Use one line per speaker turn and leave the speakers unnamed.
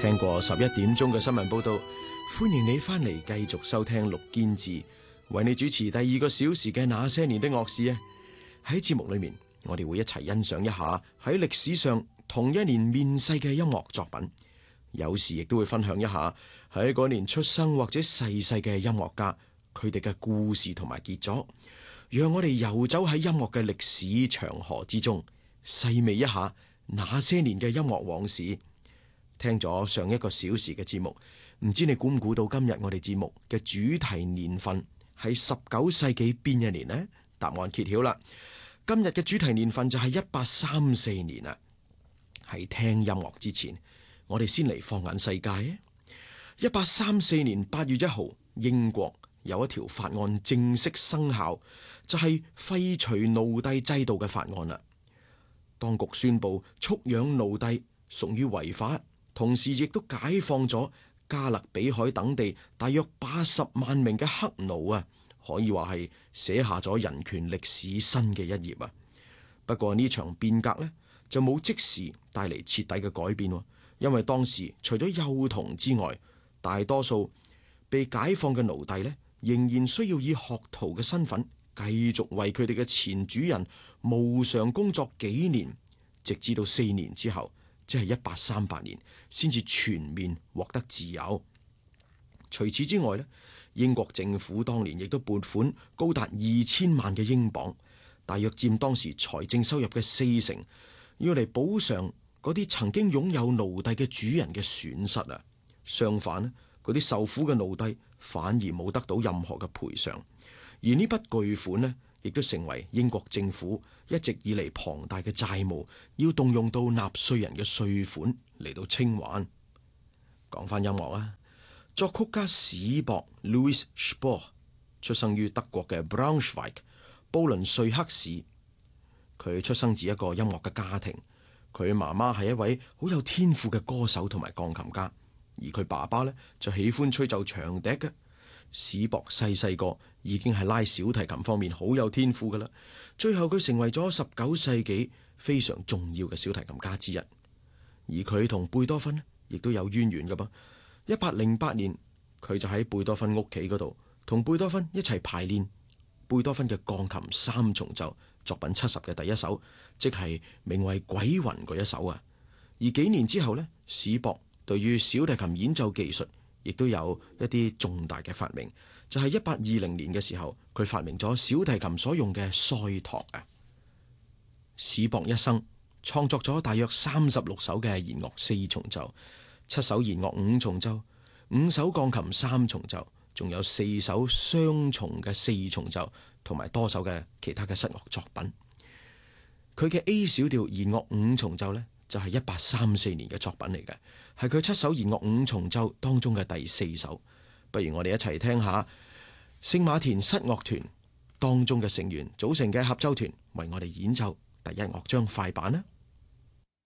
聽過11點鐘嘅新聞報道，歡迎你翻嚟繼續收聽陸堅志為你主持第2個小時嘅那些年的樂事啊！喺節目裏面，我哋會一齊欣賞一下喺歷史上同一年面世嘅音樂作品，有時亦都會分享一下喺嗰年出生或者逝世嘅音樂家佢哋嘅故事同埋傑作，讓我哋遊走喺音樂嘅歷史長河之中，細味一下那些年嘅音樂往事。聽咗上1個小時嘅節目，唔知你估唔估到今日我哋節目嘅主題年份係19世紀邊一年呢？答案揭曉啦！今日嘅主題年份就係1834年啊！喺聽音樂之前，我哋先嚟放眼世界。1834年8月1號，英國有一條法案正式生效，就係廢除奴隸制度嘅法案啦。當局宣布蓄養奴隸屬於違法。同時亦都解放咗加勒比海等地大約80萬名嘅黑奴啊，可以話係寫下咗人權歷史新嘅一頁啊。不過呢場變革呢，就冇即時帶嚟徹底嘅改變，因為當時除咗幼童之外，大多數被解放嘅奴隸呢，仍然需要以學徒嘅身份繼續為佢哋嘅前主人無償工作幾年，直至到4年之後，即係1838年，先至全面獲得自由。除此之外咧，英國政府當年亦都撥款高達2000萬嘅英鎊，大約佔當時財政收入嘅40%，要嚟補償嗰啲曾經擁有奴隸嘅主人嘅損失啊。相反咧，嗰啲受苦嘅奴隸反而冇得到任何嘅賠償，而呢筆巨款呢，亦都成為英國政府一直以嚟龐大嘅債務，要動用到納稅人嘅稅款嚟到清還。講翻音樂啊，作曲家史博 Louis Spohr 出生於德國嘅 Braunschweig 布倫瑞克市。佢出生自一個音樂嘅家庭，佢媽媽係一位好有天賦嘅歌手同埋鋼琴家，而佢爸爸呢，就喜歡吹奏長笛嘅。史博細個已經係拉小提琴方面好有天賦噶啦，最後佢成為咗19世紀非常重要嘅小提琴家之一。而佢同貝多芬亦都有淵源噶噃。1808年，佢就喺貝多芬屋企嗰度同貝多芬一齊排練貝多芬嘅鋼琴3重奏作品70嘅第一首，即係名為《鬼魂》嗰一首啊。而幾年之後呢，史博對於小提琴演奏技術亦都有一啲重大嘅發明，就係1820年嘅時候，佢發明咗小提琴所用嘅腮托啊。史博一生創作咗大約36首嘅弦樂4重奏、7首弦樂5重奏、5首鋼琴3重奏，仲有4首雙重嘅4重奏，同埋多首嘅其他嘅室樂作品。佢嘅 A 小調弦樂5重奏呢，就係1834年嘅作品嚟嘅，係佢7首弦樂5重奏當中嘅第4首。不如我哋一齊聽下聖馬田室樂團當中嘅成員組成嘅合奏團為我哋演奏第1樂章快板啦。